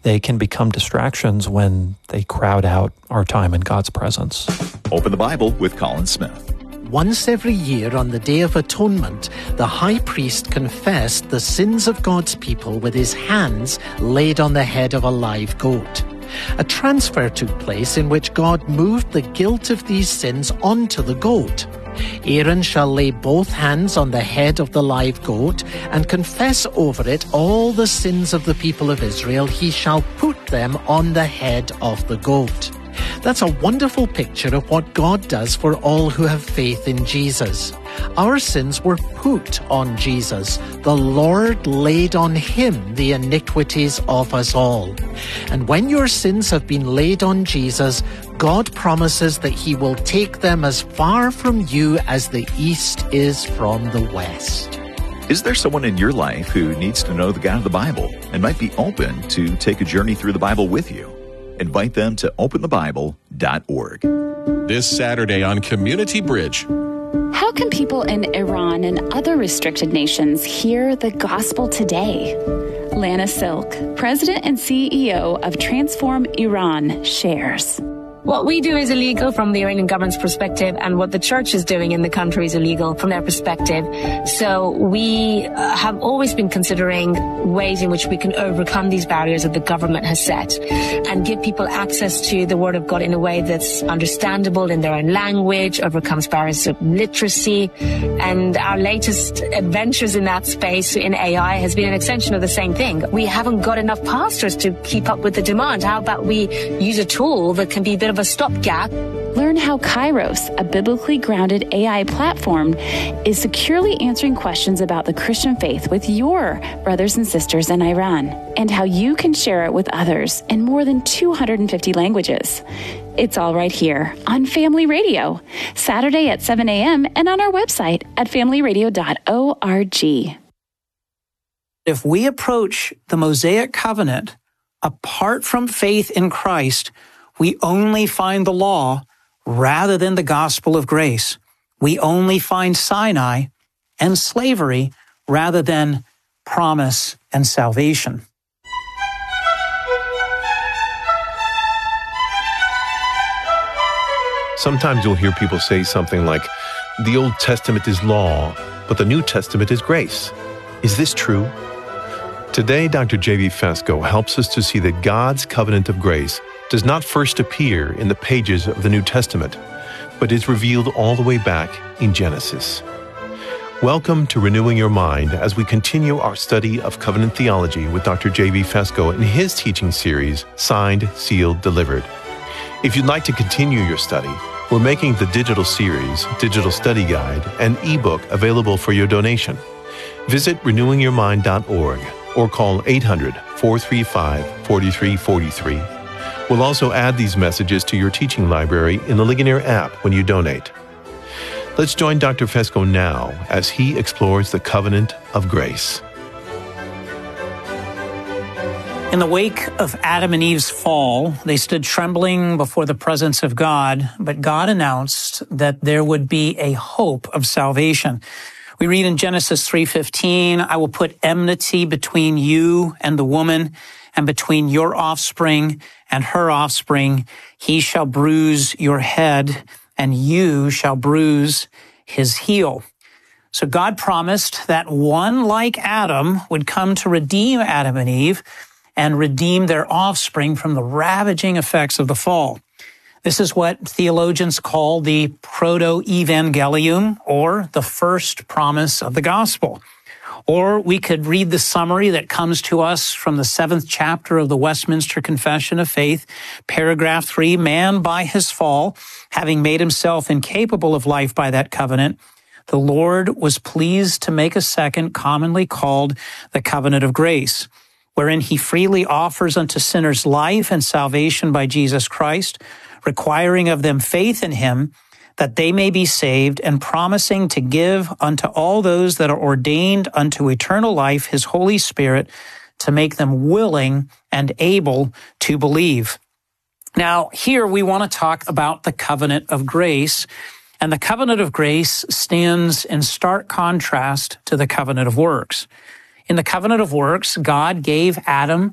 they can become distractions when they crowd out our time in God's presence. Open the Bible with Colin Smith. Once every year on the Day of Atonement, the high priest confessed the sins of God's people with his hands laid on the head of a live goat. A transfer took place in which God moved the guilt of these sins onto the goat. Aaron shall lay both hands on the head of the live goat and confess over it all the sins of the people of Israel. He shall put them on the head of the goat. That's a wonderful picture of what God does for all who have faith in Jesus. Our sins were put on Jesus. The Lord laid on him the iniquities of us all. And when your sins have been laid on Jesus, God promises that he will take them as far from you as the east is from the west. Is there someone in your life who needs to know the God of the Bible and might be open to take a journey through the Bible with you? Invite them to openthebible.org. This Saturday on Community Bridge. How can people in Iran and other restricted nations hear the gospel today? Lana Silk, President and CEO of Transform Iran, shares. What we do is illegal from the Iranian government's perspective, and what the church is doing in the country is illegal from their perspective. So we have always been considering ways in which we can overcome these barriers that the government has set and give people access to the Word of God in a way that's understandable in their own language, overcomes barriers of literacy. And our latest adventures in that space in AI has been an extension of the same thing. We haven't got enough pastors to keep up with the demand. How about we use a tool that can be a bit of a stopgap? Learn how Kairos, a biblically grounded AI platform, is securely answering questions about the Christian faith with your brothers and sisters in Iran, and how you can share it with others in more than 250 languages. It's all right here on Family Radio, Saturday at 7 a.m. and on our website at familyradio.org. If we approach the Mosaic covenant apart from faith in Christ, we only find the law rather than the gospel of grace. We only find Sinai and slavery rather than promise and salvation. Sometimes you'll hear people say something like, the Old Testament is law, but the New Testament is grace. Is this true? Today, Dr. J.V. Fesko helps us to see that God's covenant of grace does not first appear in the pages of the New Testament, but is revealed all the way back in Genesis. Welcome to Renewing Your Mind as we continue our study of covenant theology with Dr. J.V. Fesko in his teaching series, Signed, Sealed, Delivered. If you'd like to continue your study, we're making the digital series, Digital Study Guide, and ebook available for your donation. Visit renewingyourmind.org or call 800-435-4343. We'll also add these messages to your teaching library in the Ligonier app when you donate. Let's join Dr. Fesko now as he explores the covenant of grace. In the wake of Adam and Eve's fall, they stood trembling before the presence of God, but God announced that there would be a hope of salvation. We read in Genesis 3:15, I will put enmity between you and the woman, and between your offspring and her offspring. He shall bruise your head, and you shall bruise his heel. So God promised that one like Adam would come to redeem Adam and Eve and redeem their offspring from the ravaging effects of the fall. This is what theologians call the proto-evangelium, or the first promise of the gospel. Or we could read the summary that comes to us from the 7th chapter of the Westminster Confession of Faith, paragraph 3, man by his fall, having made himself incapable of life by that covenant, the Lord was pleased to make a second, commonly called the covenant of grace, wherein he freely offers unto sinners life and salvation by Jesus Christ, requiring of them faith in him, that they may be saved, and promising to give unto all those that are ordained unto eternal life his Holy Spirit, to make them willing and able to believe. Now, here we want to talk about the covenant of grace, and the covenant of grace stands in stark contrast to the covenant of works. In the covenant of works, God gave Adam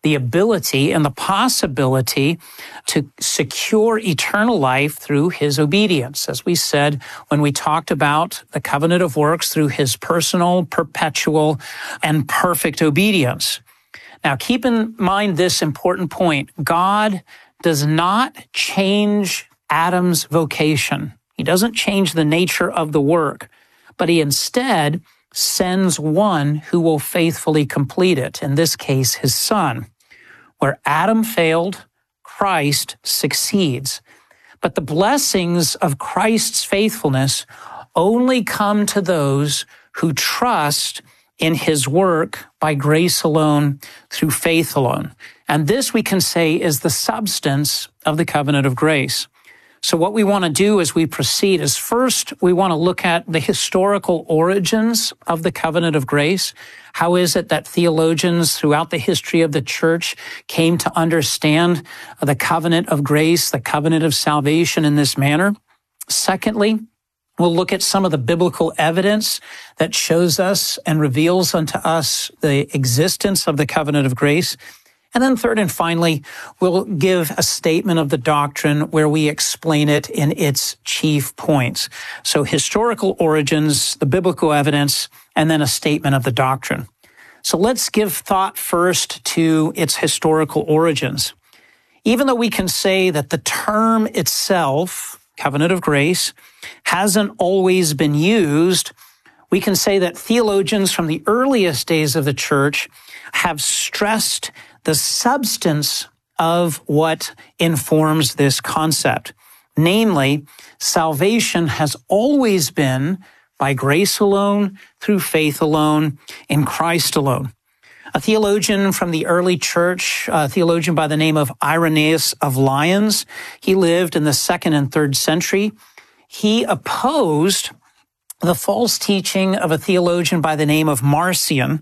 the ability and the possibility to secure eternal life through his obedience. As we said when we talked about the covenant of works, through his personal, perpetual, and perfect obedience. Now, keep in mind this important point. God does not change Adam's vocation. He doesn't change the nature of the work, but he instead sends one who will faithfully complete it, in this case, his son. Where Adam failed, Christ succeeds. But the blessings of Christ's faithfulness only come to those who trust in his work by grace alone, through faith alone. And this, we can say, is the substance of the covenant of grace. So what we want to do as we proceed is, first, we want to look at the historical origins of the covenant of grace. How is it that theologians throughout the history of the church came to understand the covenant of grace, the covenant of salvation in this manner? Secondly, we'll look at some of the biblical evidence that shows us and reveals unto us the existence of the covenant of grace. And then third and finally, we'll give a statement of the doctrine where we explain it in its chief points. So historical origins, the biblical evidence, and then a statement of the doctrine. So let's give thought first to its historical origins. Even though we can say that the term itself, covenant of grace, hasn't always been used, we can say that theologians from the earliest days of the church have stressed the substance of what informs this concept. Namely, salvation has always been by grace alone, through faith alone, in Christ alone. A theologian from the early church, a theologian by the name of Irenaeus of Lyons, he lived in the 2nd and 3rd century. He opposed the false teaching of a theologian by the name of Marcion,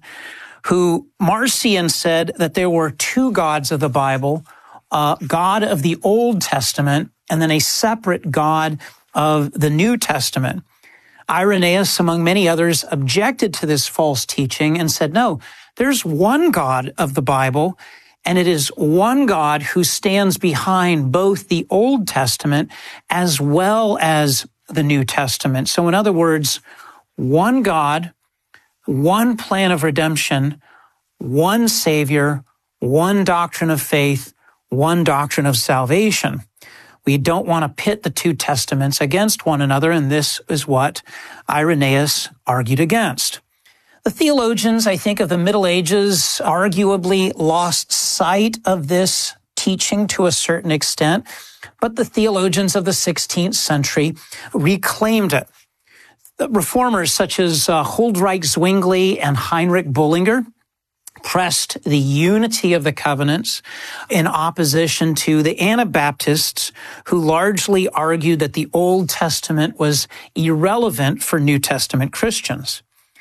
who Marcion said that there were two gods of the Bible, God of the Old Testament, and then a separate God of the New Testament. Irenaeus, among many others, objected to this false teaching and said, no, there's one God of the Bible, and it is one God who stands behind both the Old Testament as well as the New Testament. So in other words, one God, one plan of redemption, one Savior, one doctrine of faith, one doctrine of salvation. We don't want to pit the two testaments against one another, and this is what Irenaeus argued against. The theologians, I think, of the Middle Ages arguably lost sight of this teaching to a certain extent, but the theologians of the 16th century reclaimed it. The reformers such as Huldreich Zwingli and Heinrich Bullinger pressed the unity of the covenants in opposition to the Anabaptists, who largely argued that the Old Testament was irrelevant for New Testament Christians.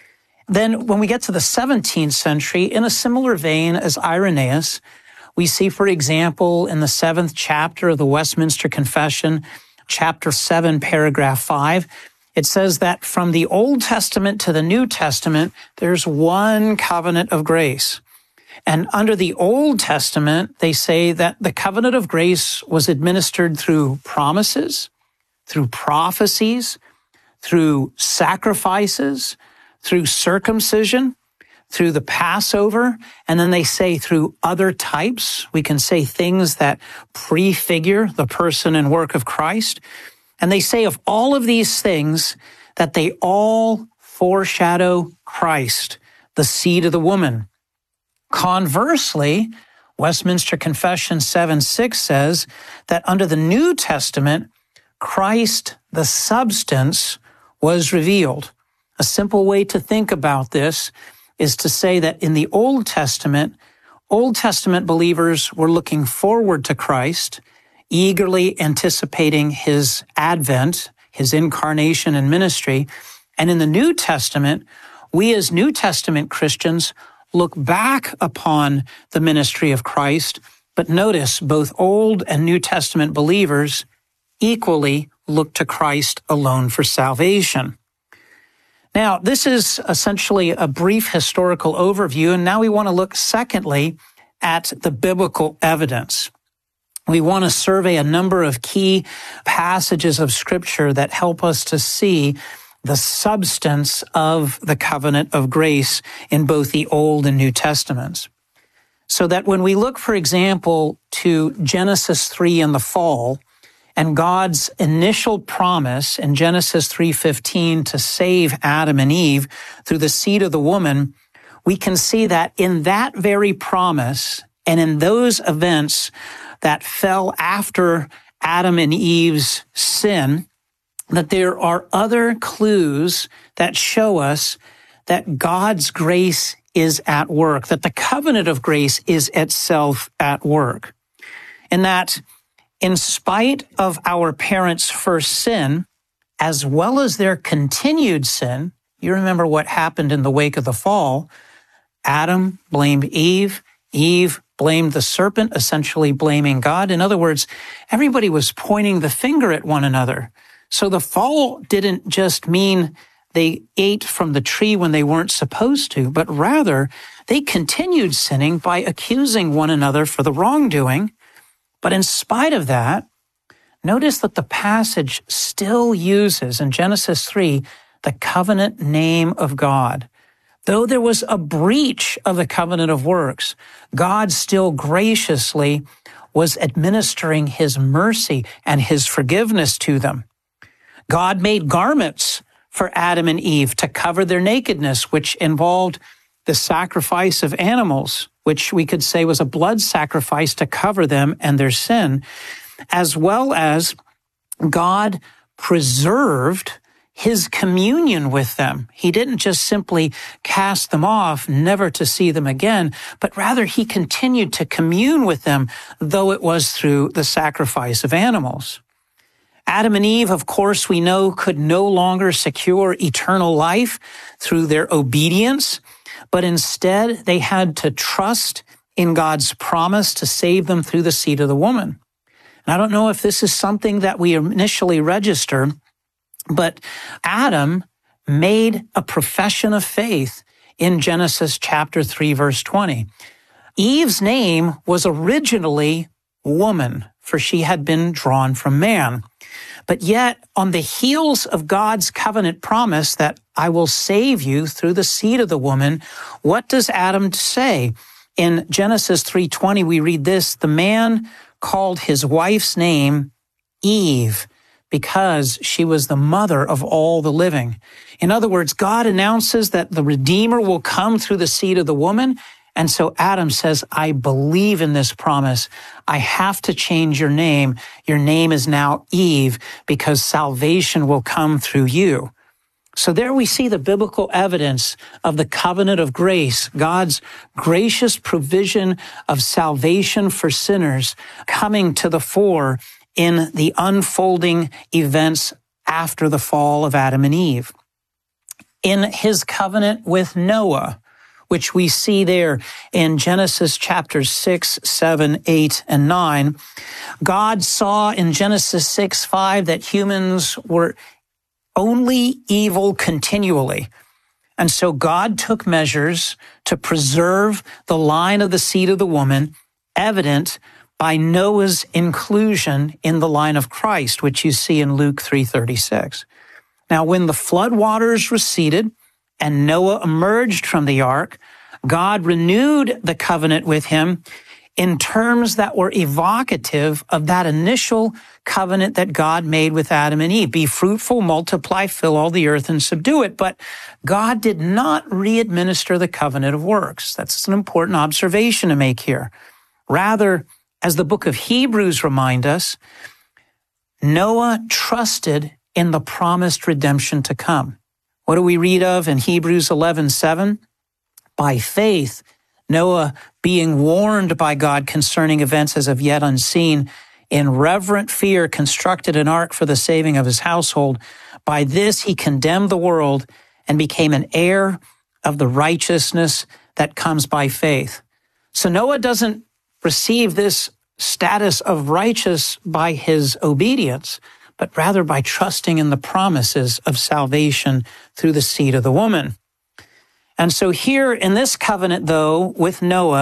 Then when we get to the 17th century, in a similar vein as Irenaeus, we see, for example, in the 7th chapter of the Westminster Confession, chapter 7, paragraph 5, it says that from the Old Testament to the New Testament, there's one covenant of grace. And under the Old Testament, they say that the covenant of grace was administered through promises, through prophecies, through sacrifices, through circumcision, through the Passover, and then they say through other types. We can say things that prefigure the person and work of Christ. And they say of all of these things that they all foreshadow Christ, the seed of the woman. Conversely, Westminster Confession 7:6 says that under the New Testament, Christ, the substance, was revealed. A simple way to think about this is to say that in the Old Testament believers were looking forward to Christ, eagerly anticipating his advent, his incarnation and ministry. And in the New Testament, we as New Testament Christians look back upon the ministry of Christ, but notice both Old and New Testament believers equally look to Christ alone for salvation. Now, this is essentially a brief historical overview, and now we want to look, secondly, at the biblical evidence, we want to survey a number of key passages of Scripture that help us to see the substance of the covenant of grace in both the Old and New Testaments. So that when we look, for example, to Genesis 3 and the fall, and God's initial promise in Genesis 3:15 to save Adam and Eve through the seed of the woman, we can see that in that very promise and in those events that fell after Adam and Eve's sin, that there are other clues that show us that God's grace is at work, that the covenant of grace is itself at work. And that in spite of our parents' first sin, as well as their continued sin, you remember what happened in the wake of the fall. Adam blamed Eve. Eve blamed the serpent, essentially blaming God. In other words, everybody was pointing the finger at one another. So the fall didn't just mean they ate from the tree when they weren't supposed to, but rather they continued sinning by accusing one another for the wrongdoing. But in spite of that, notice that the passage still uses in Genesis 3 the covenant name of God. Though there was a breach of the covenant of works, God still graciously was administering his mercy and his forgiveness to them. God made garments for Adam and Eve to cover their nakedness, which involved the sacrifice of animals, which we could say was a blood sacrifice to cover them and their sin, as well as God preserved his communion with them. He didn't just simply cast them off, never to see them again, but rather he continued to commune with them, though it was through the sacrifice of animals. Adam and Eve, of course, we know, could no longer secure eternal life through their obedience, but instead they had to trust in God's promise to save them through the seed of the woman. And I don't know if this is something that we initially register, but Adam made a profession of faith in Genesis chapter 3, verse 20. Eve's name was originally woman, for she had been drawn from man. But yet, on the heels of God's covenant promise that I will save you through the seed of the woman, what does Adam say? In Genesis 3:20, we read this, the man called his wife's name Eve, because she was the mother of all the living. In other words, God announces that the Redeemer will come through the seed of the woman. And so Adam says, I believe in this promise. I have to change your name. Your name is now Eve because salvation will come through you. So there we see the biblical evidence of the covenant of grace, God's gracious provision of salvation for sinners coming to the fore in the unfolding events after the fall of Adam and Eve. In his covenant with Noah, which we see there in Genesis chapters 6, 7, 8, and 9, God saw in Genesis 6:5 that humans were only evil continually. And so God took measures to preserve the line of the seed of the woman, evident by Noah's inclusion in the line of Christ, which you see in Luke 3:36. Now, when the flood waters receded and Noah emerged from the ark, God renewed the covenant with him in terms that were evocative of that initial covenant that God made with Adam and Eve. Be fruitful, multiply, fill all the earth, and subdue it. But God did not re-administer the covenant of works. That's an important observation to make here. Rather, as the book of Hebrews reminds us, Noah trusted in the promised redemption to come. What do we read of in Hebrews 11:7? By faith, Noah, being warned by God concerning events as of yet unseen, in reverent fear constructed an ark for the saving of his household. By this he condemned the world and became an heir of the righteousness that comes by faith. So Noah doesn't receive this status of righteous by his obedience, but rather by trusting in the promises of salvation through the seed of the woman. And so here in this covenant, though, with Noah,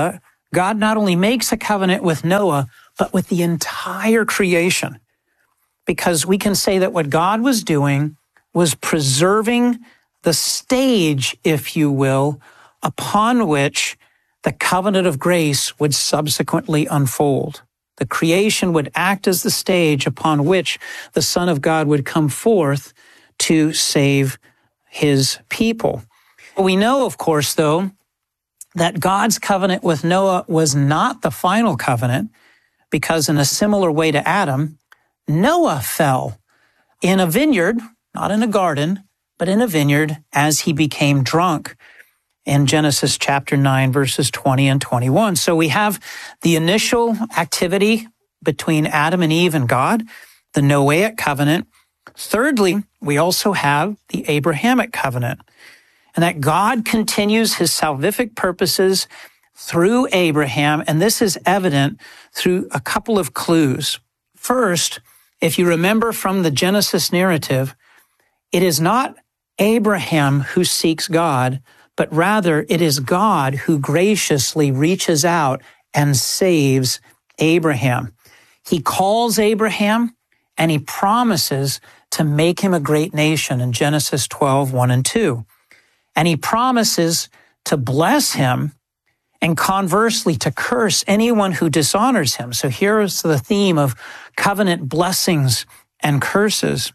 God not only makes a covenant with Noah, but with the entire creation. Because we can say that what God was doing was preserving the stage, if you will, upon which the covenant of grace would subsequently unfold. The creation would act as the stage upon which the Son of God would come forth to save his people. We know, of course, though, that God's covenant with Noah was not the final covenant, because in a similar way to Adam, Noah fell in a vineyard, not in a garden, but in a vineyard as he became drunk in Genesis chapter 9, verses 20 and 21. So we have the initial activity between Adam and Eve and God, the Noahic covenant. Thirdly, we also have the Abrahamic covenant, and that God continues his salvific purposes through Abraham, and this is evident through a couple of clues. First, if you remember from the Genesis narrative, it is not Abraham who seeks God, but rather it is God who graciously reaches out and saves Abraham. He calls Abraham and he promises to make him a great nation in Genesis 12, 1 and 2. And he promises to bless him and conversely to curse anyone who dishonors him. So here is the theme of covenant blessings and curses.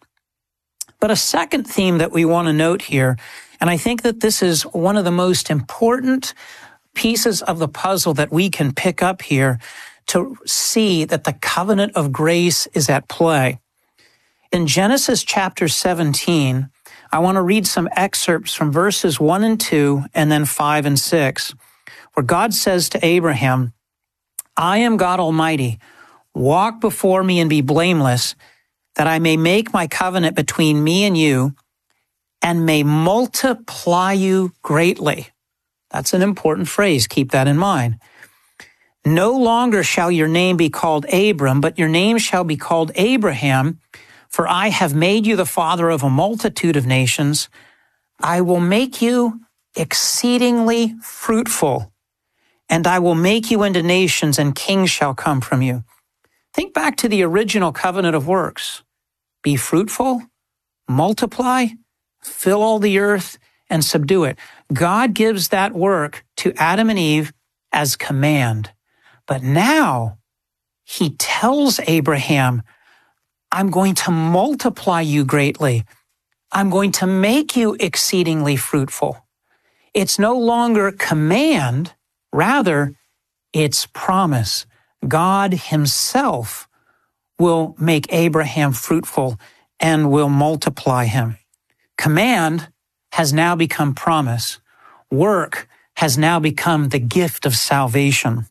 But a second theme that we want to note here, and I think that this is one of the most important pieces of the puzzle that we can pick up here to see that the covenant of grace is at play. In Genesis chapter 17, I want to read some excerpts from verses 1 and 2 and then 5 and 6, where God says to Abraham, "I am God Almighty. Walk before me and be blameless, that I may make my covenant between me and you and may multiply you greatly." That's an important phrase. Keep that in mind. "No longer shall your name be called Abram, but your name shall be called Abraham, for I have made you the father of a multitude of nations. I will make you exceedingly fruitful, and I will make you into nations, and kings shall come from you." Think back to the original covenant of works. Be fruitful, multiply, fill all the earth, and subdue it. God gives that work to Adam and Eve as command. But now he tells Abraham, "I'm going to multiply you greatly. I'm going to make you exceedingly fruitful." It's no longer command, rather it's promise. God himself will make Abraham fruitful and will multiply him. Command has now become promise. Work has now become the gift of salvation.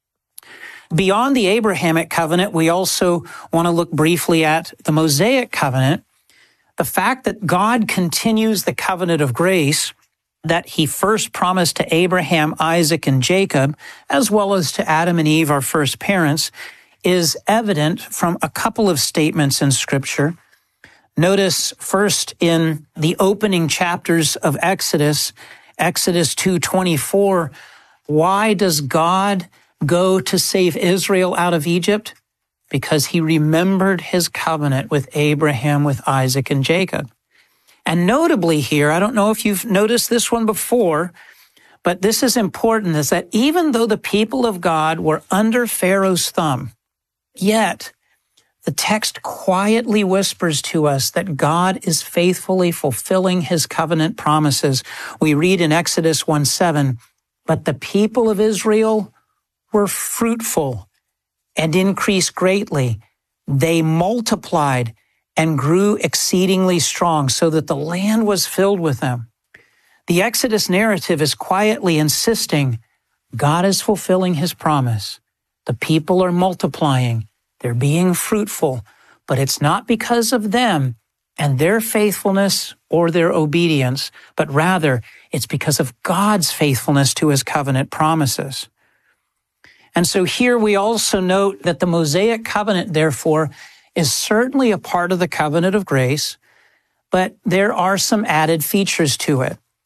Beyond the Abrahamic covenant, we also want to look briefly at the Mosaic covenant. The fact that God continues the covenant of grace that he first promised to Abraham, Isaac, and Jacob, as well as to Adam and Eve, our first parents, is evident from a couple of statements in Scripture. Notice first in the opening chapters of Exodus, Exodus 2:24, why does God go to save Israel out of Egypt? Because he remembered his covenant with Abraham, with Isaac, and Jacob. And notably here, I don't know if you've noticed this one before, but this is important, is that even though the people of God were under Pharaoh's thumb, yet the text quietly whispers to us that God is faithfully fulfilling his covenant promises. We read in Exodus 1:7, "But the people of Israel were fruitful and increased greatly. They multiplied and grew exceedingly strong, so that the land was filled with them." The Exodus narrative is quietly insisting God is fulfilling his promise. The people are multiplying. They're being fruitful, but it's not because of them and their faithfulness or their obedience, but rather it's because of God's faithfulness to his covenant promises. And so here we also note that the Mosaic covenant, therefore, is certainly a part of the covenant of grace, but there are some added features to it.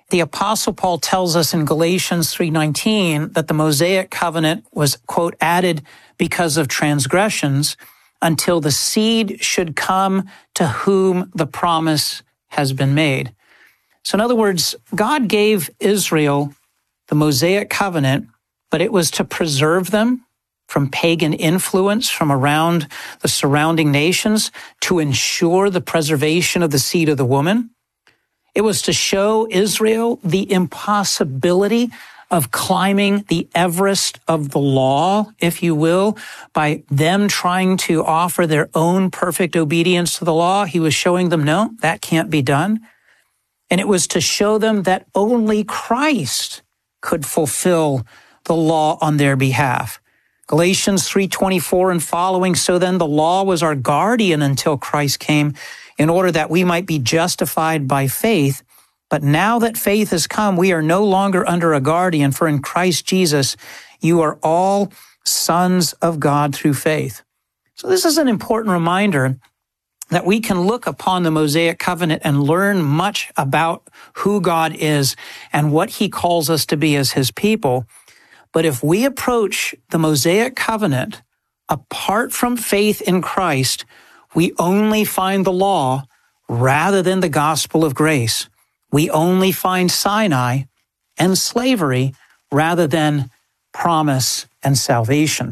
The Apostle Paul tells us in Galatians 3:19 that the Mosaic covenant was, quote, added because of transgressions until the seed should come to whom the promise has been made. So in other words, God gave Israel the Mosaic covenant, but it was to preserve them from pagan influence from around the surrounding nations, to ensure the preservation of the seed of the woman. It was to show Israel the impossibility of climbing the Everest of the law, if you will, by them trying to offer their own perfect obedience to the law. He was showing them, no, that can't be done. And it was to show them that only Christ could fulfill the law on their behalf. Galatians 3:24 and following, so then the law was our guardian until Christ came, in order that we might be justified by faith. But now that faith has come, we are no longer under a guardian, for in Christ Jesus, you are all sons of God through faith. So this is an important reminder that we can look upon the Mosaic covenant and learn much about who God is and what he calls us to be as his people. But if we approach the Mosaic covenant apart from faith in Christ, we only find the law rather than the gospel of grace. We only find Sinai and slavery rather than promise and salvation.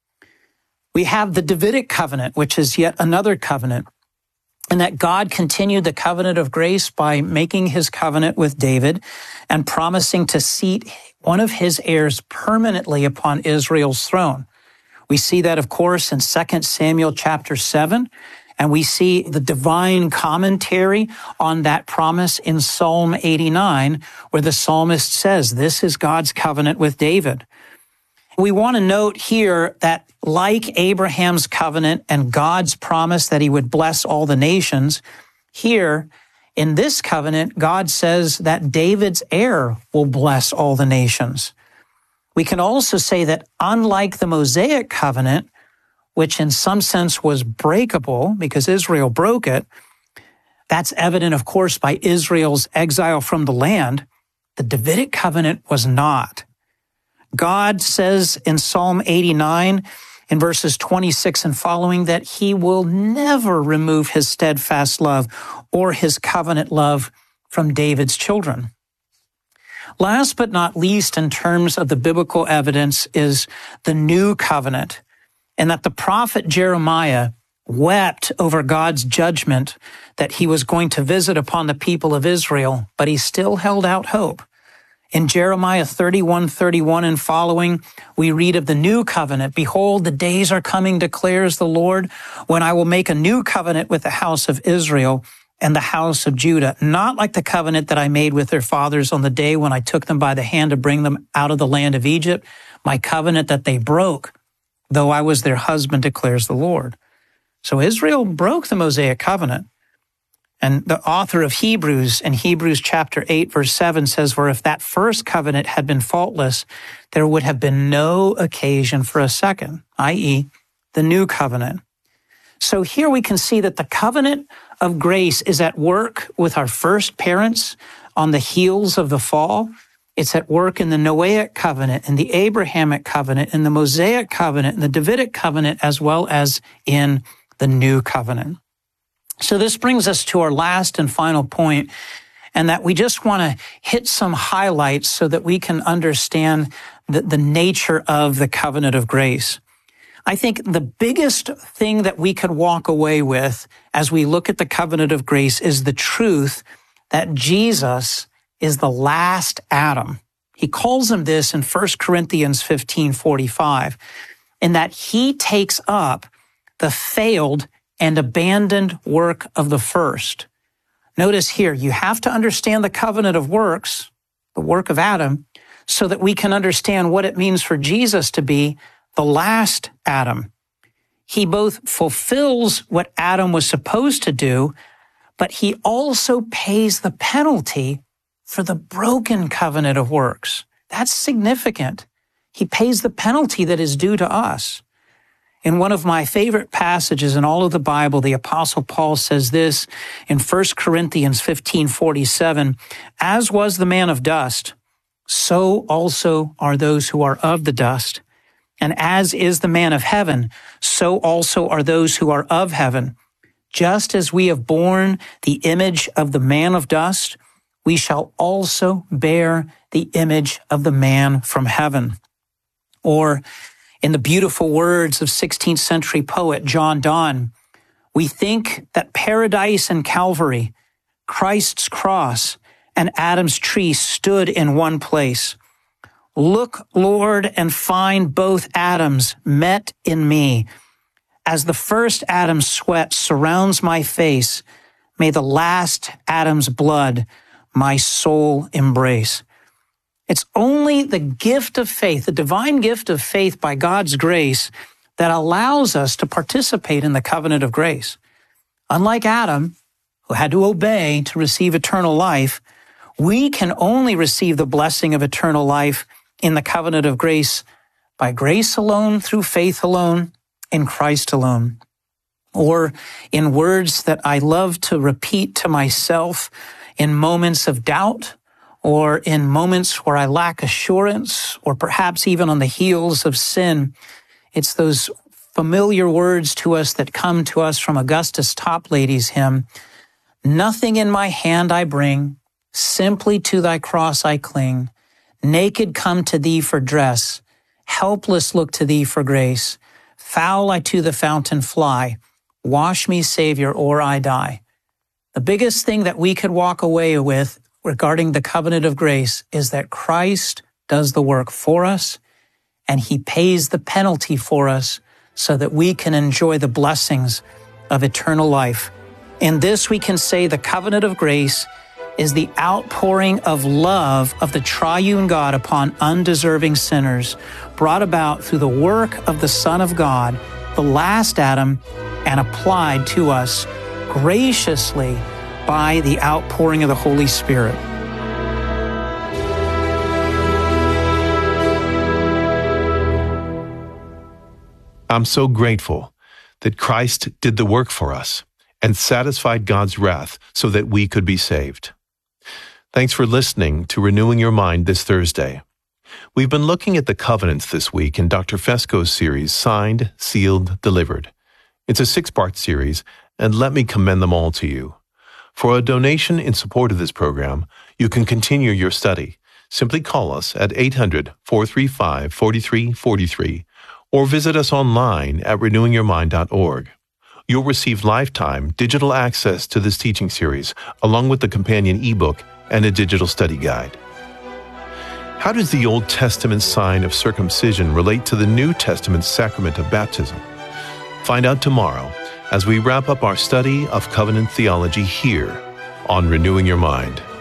We have the Davidic covenant, which is yet another covenant, and that God continued the covenant of grace by making his covenant with David and promising to seat one of his heirs permanently upon Israel's throne. We see that, of course, in 2 Samuel chapter 7, and we see the divine commentary on that promise in Psalm 89, where the psalmist says, this is God's covenant with David. We want to note here that like Abraham's covenant and God's promise that he would bless all the nations, here in this covenant, God says that David's heir will bless all the nations. We can also say that unlike the Mosaic covenant, which in some sense was breakable because Israel broke it, that's evident, of course, by Israel's exile from the land, the Davidic covenant was not. God says in Psalm 89, in verses 26 and following, that he will never remove his steadfast love or his covenant love from David's children. Last but not least, in terms of the biblical evidence, is the new covenant, and that the prophet Jeremiah wept over God's judgment that he was going to visit upon the people of Israel, but he still held out hope. In Jeremiah 31:31 and following, we read of the new covenant. Behold, the days are coming, declares the Lord, when I will make a new covenant with the house of Israel and the house of Judah, not like the covenant that I made with their fathers on the day when I took them by the hand to bring them out of the land of Egypt, my covenant that they broke, though I was their husband, declares the Lord. So Israel broke the Mosaic covenant. And the author of Hebrews, in Hebrews chapter 8, verse 7 says, for if that first covenant had been faultless, there would have been no occasion for a second, i.e., the new covenant. So here we can see that the covenant of grace is at work with our first parents on the heels of the fall. It's at work in the Noahic covenant, in the Abrahamic covenant, in the Mosaic covenant, in the Davidic covenant, as well as in the new covenant. So this brings us to our last and final point, and that we just want to hit some highlights so that we can understand the nature of the covenant of grace. I think the biggest thing that we could walk away with as we look at the covenant of grace is the truth that Jesus is the last Adam. He calls him this in 1 Corinthians 15:45, in that he takes up the failed and abandoned work of the first. Notice here, you have to understand the covenant of works, the work of Adam, so that we can understand what it means for Jesus to be the last Adam. He both fulfills what Adam was supposed to do, but he also pays the penalty for the broken covenant of works. That's significant. He pays the penalty that is due to us. In one of my favorite passages in all of the Bible, the Apostle Paul says this in 1 Corinthians 15:47, "As was the man of dust, so also are those who are of the dust. And as is the man of heaven, so also are those who are of heaven. Just as we have borne the image of the man of dust, we shall also bear the image of the man from heaven." Or, in the beautiful words of 16th century poet John Donne, "We think that paradise and Calvary, Christ's cross, and Adam's tree stood in one place. Look, Lord, and find both Adams met in me. As the first Adam's sweat surrounds my face, may the last Adam's blood my soul embrace." It's only the gift of faith, the divine gift of faith by God's grace, that allows us to participate in the covenant of grace. Unlike Adam, who had to obey to receive eternal life, we can only receive the blessing of eternal life in the covenant of grace by grace alone, through faith alone, in Christ alone. Or, in words that I love to repeat to myself in moments of doubt, or in moments where I lack assurance, or perhaps even on the heels of sin, it's those familiar words to us that come to us from Augustus Toplady's hymn, "Nothing in my hand I bring, simply to thy cross I cling. Naked come to thee for dress, helpless look to thee for grace. Foul I to the fountain fly, wash me, Savior, or I die." The biggest thing that we could walk away with regarding the covenant of grace is that Christ does the work for us, and he pays the penalty for us so that we can enjoy the blessings of eternal life. In this we can say the covenant of grace is the outpouring of love of the triune God upon undeserving sinners, brought about through the work of the Son of God, the last Adam, and applied to us graciously by the outpouring of the Holy Spirit. I'm so grateful that Christ did the work for us and satisfied God's wrath so that we could be saved. Thanks for listening to Renewing Your Mind this Thursday. We've been looking at the covenants this week in Dr. Fesco's series, Signed, Sealed, Delivered. It's a 6-part series, and let me commend them all to you. For a donation in support of this program, you can continue your study. Simply call us at 800-435-4343 or visit us online at renewingyourmind.org. You'll receive lifetime digital access to this teaching series, along with the companion ebook and a digital study guide. How does the Old Testament sign of circumcision relate to the New Testament sacrament of baptism? Find out tomorrow as we wrap up our study of covenant theology here on Renewing Your Mind.